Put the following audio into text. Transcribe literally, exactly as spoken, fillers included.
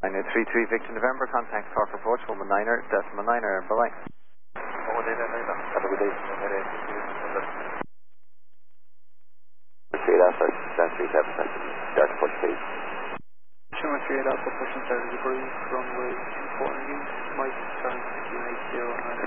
nine three three Victor November, contact Cork approach, one niner, decimal niner, bye-bye. Have a good day. three eight Alpha, seven three seven, start to push please. Schumer three eight Alpha, pushing started debris, runway two four, Mike, Charlie sixteen eight zero nine.